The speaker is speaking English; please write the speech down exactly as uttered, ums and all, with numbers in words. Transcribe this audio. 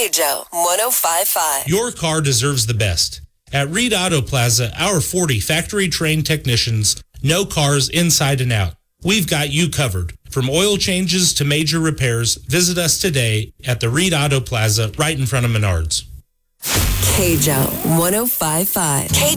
K J O one oh five point five. Your car deserves the best. At Reed Auto Plaza, our forty factory-trained technicians know cars inside and out. We've got you covered. From oil changes to major repairs, visit us today at the Reed Auto Plaza right in front of Menards. K J O one oh five point five.